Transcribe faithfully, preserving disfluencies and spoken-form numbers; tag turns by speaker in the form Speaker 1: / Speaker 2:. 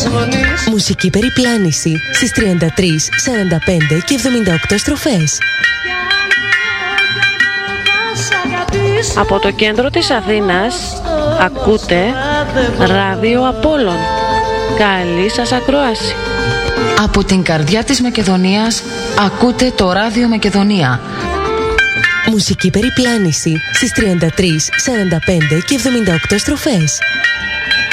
Speaker 1: μονής.
Speaker 2: Μουσική περιπλάνηση στις τριάντα τρεις, σαράντα πέντε και εβδομήντα οκτώ στροφές.
Speaker 3: Από το κέντρο της Αθήνας ακούτε Ράδιο Απόλλων. Καλή σας ακρόαση.
Speaker 4: Από την καρδιά της Μακεδονίας ακούτε το Ράδιο Μακεδονία.
Speaker 2: Μουσική περιπλάνηση στις τριάντα τρεις, σαράντα πέντε και εβδομήντα οκτώ στροφές.